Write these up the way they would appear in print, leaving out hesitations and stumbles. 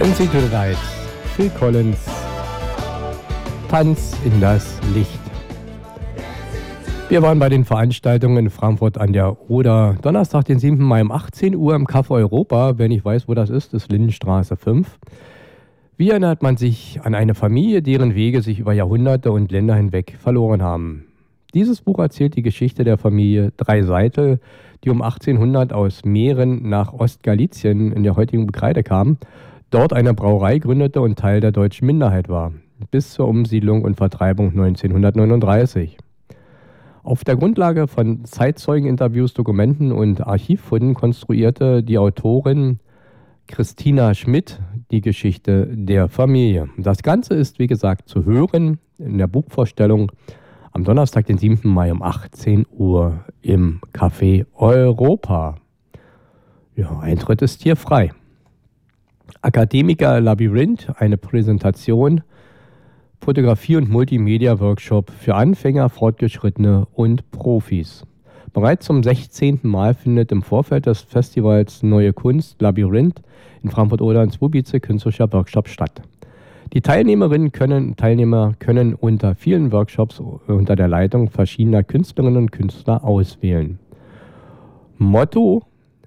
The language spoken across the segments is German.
MC to the Right, Phil Collins, Tanz in das Licht. Wir waren bei den Veranstaltungen in Frankfurt an der Oder. Donnerstag, den 7. Mai um 18 Uhr im Café Europa. Wer nicht weiß, wo das ist Lindenstraße 5. Wie erinnert man sich an eine Familie, deren Wege sich über Jahrhunderte und Länder hinweg verloren haben? Dieses Buch erzählt die Geschichte der Familie Dreiseitel, die um 1800 aus Mähren nach Ostgalizien in der heutigen Bekreide kam, dort eine Brauerei gründete und Teil der deutschen Minderheit war, bis zur Umsiedlung und Vertreibung 1939. Auf der Grundlage von Zeitzeugeninterviews, Dokumenten und Archivfunden konstruierte die Autorin Christina Schmidt die Geschichte der Familie. Das Ganze ist, wie gesagt, zu hören in der Buchvorstellung am Donnerstag, den 7. Mai um 18 Uhr im Café Europa. Ja, Eintritt ist hier frei. Akademiker Labyrinth, eine Präsentation, Fotografie- und Multimedia-Workshop für Anfänger, Fortgeschrittene und Profis. Bereits zum 16. Mal findet im Vorfeld des Festivals Neue Kunst Labyrinth in Frankfurt-Oder und Zwobice künstlerischer Workshop statt. Die Teilnehmerinnen und Teilnehmer können unter vielen Workshops unter der Leitung verschiedener Künstlerinnen und Künstler auswählen. Motto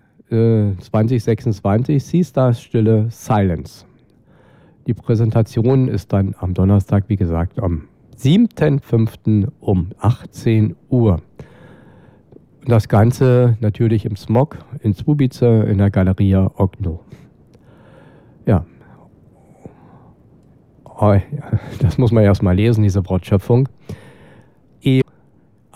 2026, Seastars Stille Silence. Die Präsentation ist dann am Donnerstag, wie gesagt, am 7.5. um 18 Uhr. Das Ganze natürlich im Smog in Zwobice in der Galeria Ogno. Ja. Das muss man erst mal lesen, diese Wortschöpfung.